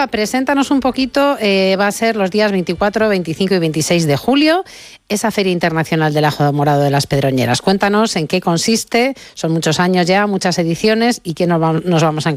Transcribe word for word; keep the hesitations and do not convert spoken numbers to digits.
Eva, preséntanos un poquito, eh, va a ser los días veinticuatro, veinticinco y veintiséis de julio, esa Feria Internacional del Ajo Morado de las Pedroñeras. Cuéntanos en qué consiste, son muchos años ya, muchas ediciones, y qué nos, va, nos vamos a encontrar.